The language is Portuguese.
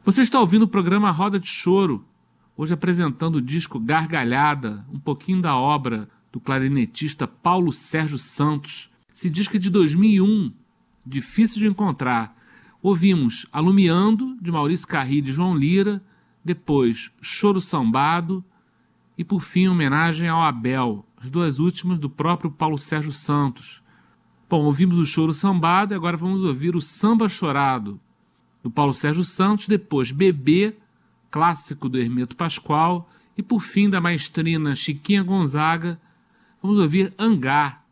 Você está ouvindo o programa Roda de Choro, hoje apresentando o disco Gargalhada, um pouquinho da obra do clarinetista Paulo Sérgio Santos. Esse disco é de 2001, difícil de encontrar. Ouvimos Alumiando, de Maurício Carrilho e João Lira, depois Choro Sambado e, por fim, homenagem ao Abel, as duas últimas do próprio Paulo Sérgio Santos. Bom, ouvimos o Choro Sambado e agora vamos ouvir o Samba Chorado, do Paulo Sérgio Santos, depois Bebê, clássico do Hermeto Pascoal, e por fim da maestrina Chiquinha Gonzaga, vamos ouvir Angá,